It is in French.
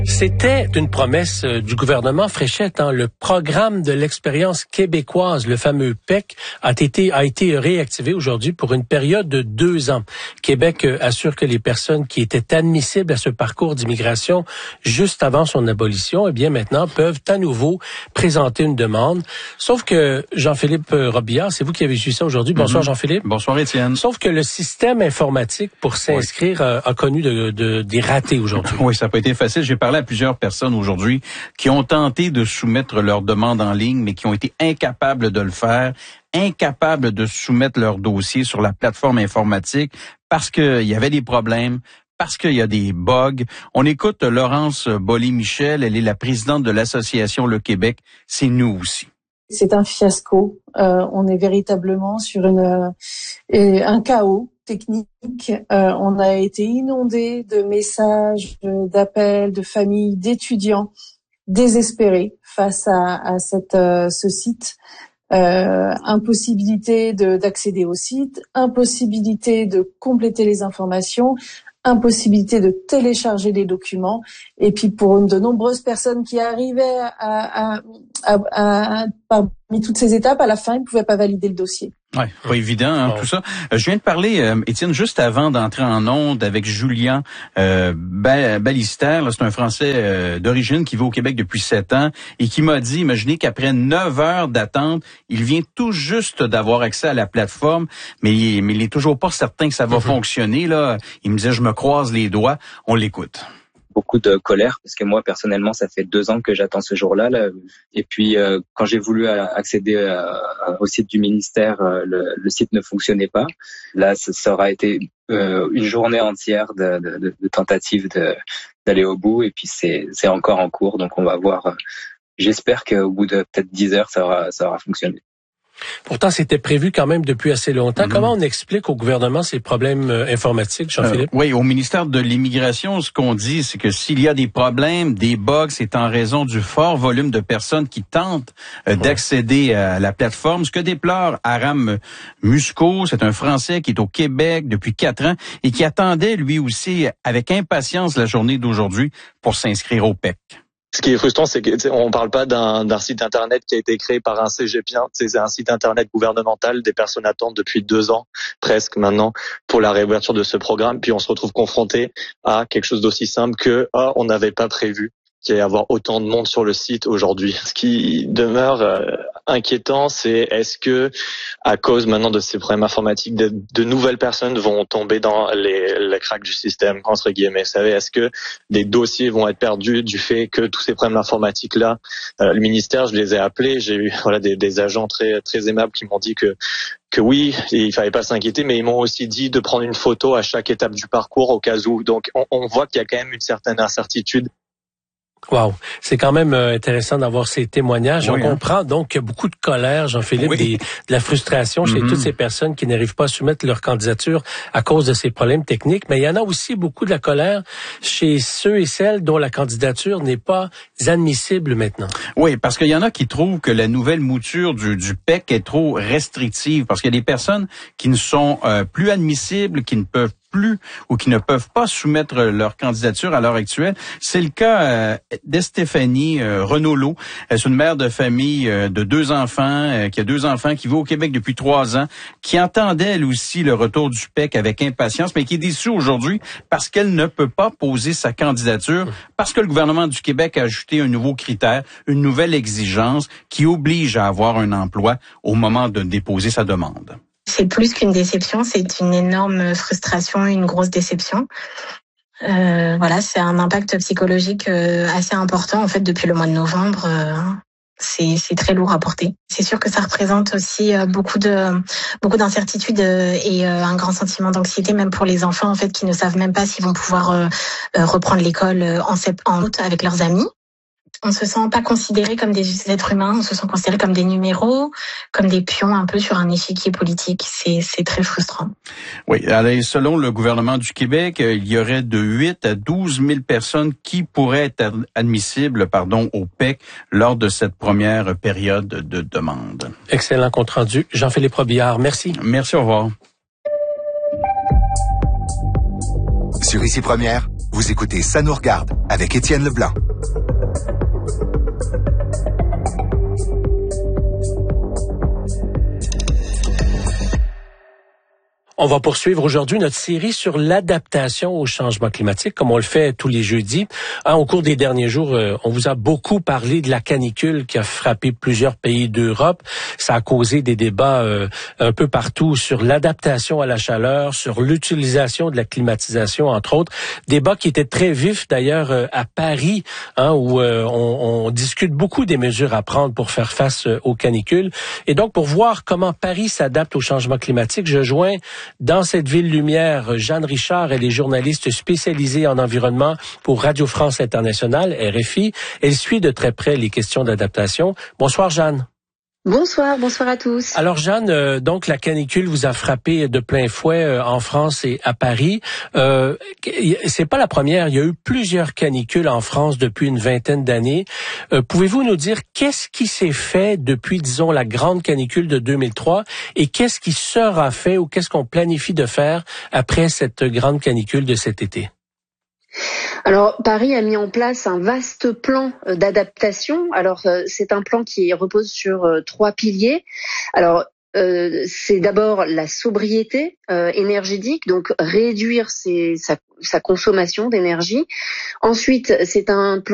C'était une promesse du gouvernement Fréchette. Le programme de l'expérience québécoise, le fameux PEC, a été réactivé aujourd'hui pour une période de 2 ans. Québec assure que les personnes qui étaient admissibles à ce parcours d'immigration juste avant son abolition, maintenant peuvent à nouveau présenter une demande. Sauf que Jean-Philippe Robillard, c'est vous qui avez suivi ça aujourd'hui. Bonsoir Jean-Philippe. Bonsoir Étienne. Sauf que le système informatique pour s'inscrire a connu des ratés aujourd'hui. Oui, ça n'a pas été facile. J'ai parlé à plusieurs personnes aujourd'hui qui ont tenté de soumettre leur demande en ligne, mais qui ont été incapables de le faire, incapables de soumettre leur dossier sur la plateforme informatique parce qu'il y avait des problèmes, parce qu'il y a des bugs. On écoute Laurence Bollé-Michel, elle est la présidente de l'association Le Québec. C'est nous aussi. C'est un fiasco. On est véritablement sur un chaos technique. On a été inondé de messages, d'appels, de familles, d'étudiants désespérés face à ce site. Impossibilité d'accéder au site, impossibilité de compléter les informations, impossibilité de télécharger les documents, et puis pour de nombreuses personnes qui arrivaient parmi toutes ces étapes, à la fin, ils ne pouvaient pas valider le dossier. Ouais, pas évident, tout ça. Je viens de parler, Étienne, juste avant d'entrer en onde avec Julien Ballester. C'est un Français d'origine qui vit au Québec depuis 7 ans et qui m'a dit, imaginez qu'après 9 heures d'attente, il vient tout juste d'avoir accès à la plateforme, mais il est toujours pas certain que ça va fonctionner. Là, il me disait, je me croise les doigts. On l'écoute. Beaucoup de colère parce que moi personnellement ça fait 2 ans que j'attends ce jour-là et puis quand j'ai voulu accéder au site du ministère, le site ne fonctionnait pas. Là ça aura été une journée entière de tentatives d'aller au bout, et puis c'est encore en cours, donc on va voir. J'espère qu'au bout de peut-être 10 heures ça aura fonctionné. Pourtant, c'était prévu quand même depuis assez longtemps. Comment on explique au gouvernement ces problèmes informatiques, Jean-Philippe? Oui, au ministère de l'Immigration, ce qu'on dit, c'est que s'il y a des problèmes, des bugs, c'est en raison du fort volume de personnes qui tentent d'accéder à la plateforme. Ce que déplore Aram Musco, c'est un Français qui est au Québec depuis 4 ans et qui attendait lui aussi avec impatience la journée d'aujourd'hui pour s'inscrire au PEC. Ce qui est frustrant, c'est qu'on parle pas d'un site internet qui a été créé par un cégepien. C'est un site internet gouvernemental. Des personnes attendent depuis 2 ans, presque maintenant, pour la réouverture de ce programme. Puis on se retrouve confronté à quelque chose d'aussi simple que on n'avait pas prévu qu'il y ait avoir autant de monde sur le site aujourd'hui. Ce qui demeure inquiétant, c'est est-ce que, à cause maintenant de ces problèmes informatiques, de nouvelles personnes vont tomber dans les cracks du système, entre guillemets. Vous savez, est-ce que des dossiers vont être perdus du fait que tous ces problèmes informatiques-là, le ministère, je les ai appelés, j'ai eu des agents très très aimables qui m'ont dit que oui, il fallait pas s'inquiéter, mais ils m'ont aussi dit de prendre une photo à chaque étape du parcours au cas où. Donc on voit qu'il y a quand même une certaine incertitude. Wow, c'est quand même intéressant d'avoir ces témoignages. On comprend donc qu'il y a beaucoup de colère, Jean-Philippe, de la frustration chez toutes ces personnes qui n'arrivent pas à soumettre leur candidature à cause de ces problèmes techniques. Mais il y en a aussi beaucoup de la colère chez ceux et celles dont la candidature n'est pas admissible maintenant. Oui, parce qu'il y en a qui trouvent que la nouvelle mouture du PEC est trop restrictive, parce qu'il y a des personnes qui ne sont plus admissibles, qui ne peuvent plus ou qui ne peuvent pas soumettre leur candidature à l'heure actuelle. C'est le cas d'Estéphanie Renaulot. C'est une mère de famille de 2 enfants, qui a 2 enfants, qui vit au Québec depuis 3 ans, qui entendait elle aussi le retour du PEC avec impatience, mais qui est déçue aujourd'hui parce qu'elle ne peut pas poser sa candidature, parce que le gouvernement du Québec a ajouté un nouveau critère, une nouvelle exigence qui oblige à avoir un emploi au moment de déposer sa demande. C'est plus qu'une déception, c'est une énorme frustration, une grosse déception. C'est un impact psychologique assez important en fait depuis le mois de novembre. C'est très lourd à porter. C'est sûr que ça représente aussi beaucoup d'incertitudes et un grand sentiment d'anxiété même pour les enfants en fait qui ne savent même pas s'ils vont pouvoir reprendre l'école en août avec leurs amis. On se sent pas considérés comme des êtres humains, on se sent considérés comme des numéros, comme des pions un peu sur un échiquier politique. C'est très frustrant. Oui, alors, selon le gouvernement du Québec, il y aurait de 8 à 12 000 personnes qui pourraient être admissibles, au PEC lors de cette première période de demande. Excellent compte rendu. Jean-Philippe Robillard, merci. Merci, au revoir. Sur Ici Première, Vous écoutez Ça nous regarde avec Étienne Leblanc. On va poursuivre aujourd'hui notre série sur l'adaptation au changement climatique, comme on le fait tous les jeudis. Au cours des derniers jours, on vous a beaucoup parlé de la canicule qui a frappé plusieurs pays d'Europe. Ça a causé des débats un peu partout sur l'adaptation à la chaleur, sur l'utilisation de la climatisation, entre autres. Débats qui étaient très vifs d'ailleurs à Paris, où on discute beaucoup des mesures à prendre pour faire face aux canicules. Et donc, pour voir comment Paris s'adapte au changement climatique, je joins dans cette ville lumière, Jeanne Richard, elle est journaliste spécialisée en environnement pour Radio France Internationale, RFI. Elle suit de très près les questions d'adaptation. Bonsoir Jeanne. Bonsoir à tous. Alors Jeanne, donc la canicule vous a frappé de plein fouet en France et à Paris. C'est pas la première, il y a eu plusieurs canicules en France depuis une vingtaine d'années. Pouvez-vous nous dire qu'est-ce qui s'est fait depuis, disons, la grande canicule de 2003 et qu'est-ce qui sera fait ou qu'est-ce qu'on planifie de faire après cette grande canicule de cet été? Alors, Paris a mis en place un vaste plan d'adaptation. Alors, c'est un plan qui repose sur 3 piliers. Alors, c'est d'abord la sobriété énergétique, donc réduire sa consommation d'énergie. Ensuite, c'est un plan